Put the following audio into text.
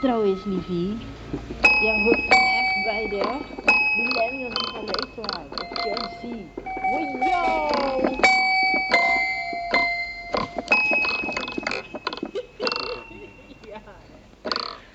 trouwens, liefie? Jij hoort echt bij de millennials die van leeftijd, of Gen Z.